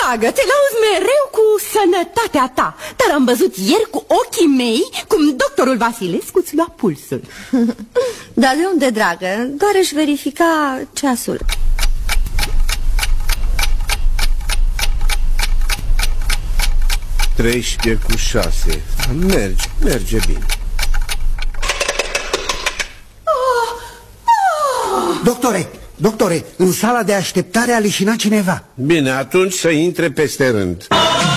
dragă, te lauzi mereu cu sănătatea ta. Dar am văzut ieri cu ochii mei cum doctorul Vasilescu îți lua pulsul. Dar de unde, dragă? Doar își verifica ceasul. Treisprezece cu 6. Merge bine. Doctore, în sala de așteptare a leșinat cineva. Bine, atunci să intre peste rând.